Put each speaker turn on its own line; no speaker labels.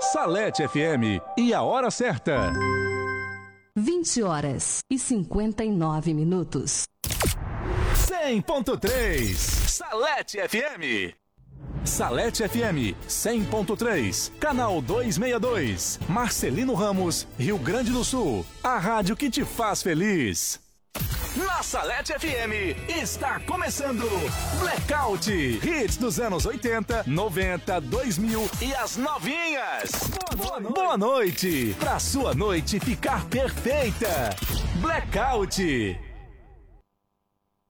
Salete FM e a hora certa.
20h59.
100.3 Salete FM. Salete FM 100.3, canal 262, Marcelino Ramos, Rio Grande do Sul. A rádio que te faz feliz. Na Salete FM está começando Blackout, hits dos anos 80, 90, 2000 e as novinhas. Boa noite, pra sua noite ficar perfeita. Blackout.